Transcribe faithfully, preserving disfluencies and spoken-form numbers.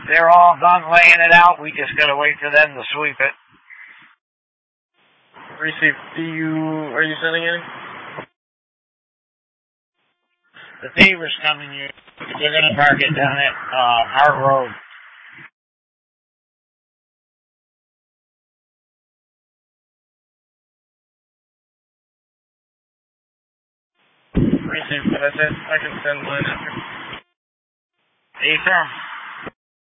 They're all done laying it out. We just gotta wait for them to sweep it. Receive. Do you, are you sending any? The Thieves coming here. They're gonna park it down at, uh, Hart Road. Receive. That's it. I can send mine after. Affirm.